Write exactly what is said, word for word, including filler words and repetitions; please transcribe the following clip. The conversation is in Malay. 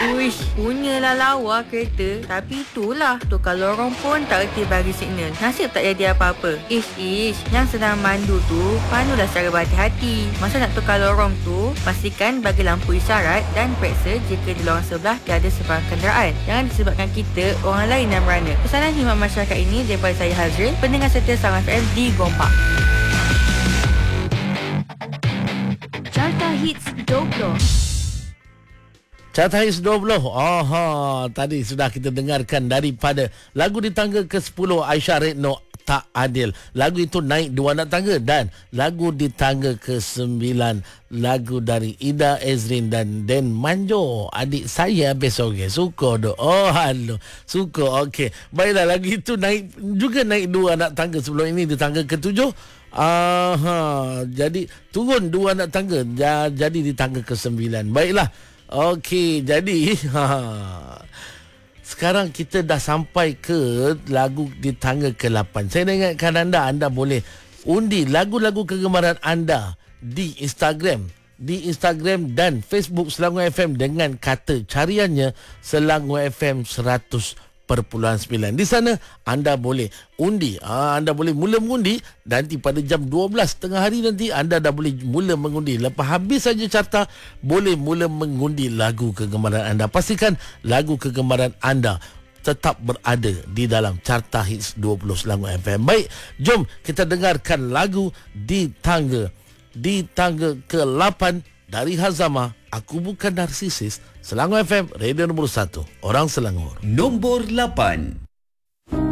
Uish, punyalah lawa kereta. Tapi itulah, tukar lorong pun tak reti bagi signal. Nasib tak jadi apa-apa. Ish, ish, yang sedang mandu tu, pandulah secara berhati-hati. Masa nak tukar lorong tu, pastikan bagi lampu isyarat dan periksa jika di lorong sebelah tiada sebarang kenderaan. Jangan disebabkan kita, orang lain yang merana. Pesanan khidmat masyarakat ini daripada saya Hazrin, pendengar setia Sangam F M di Gombak. Carta Hits dua puluh. Carta Hits dua puluh. Aha, tadi sudah kita dengarkan daripada lagu di tangga ke sepuluh Aisyah Retno, Tak Adil. Lagu itu naik dua anak tangga. Dan lagu di tangga ke sembilan, lagu dari Ida Ezrin dan Den Manjo. Adik saya besok okay. Suka doh. Oh halo. Suka. Okey. Baiklah, lagu itu naik juga naik dua anak tangga. Sebelum ini di tangga ke tujuh. Aha. Jadi turun dua anak tangga. Jadi di tangga ke sembilan. Baiklah. Okey, jadi ha, sekarang kita dah sampai ke lagu di tangga ke lapan. Saya nak ingatkan anda, anda boleh undi lagu-lagu kegemaran anda di Instagram, di Instagram dan Facebook Selangor F M dengan kata cariannya Selangor F M seratus perpuluhan sembilan. Di sana anda boleh undi. Ha, anda boleh mula mengundi. Nanti pada jam dua belas tengah hari nanti anda dah boleh mula mengundi. Lepas habis saja carta, boleh mula mengundi lagu kegemaran anda. Pastikan lagu kegemaran anda tetap berada di dalam Carta Hits dua puluh Selangor F M. Baik, jom kita dengarkan lagu di tangga di tangga ke lapan dari Hazama, Aku Bukan Narsisis. Selangor F M, radio nombor satu, orang Selangor. Nombor lapan.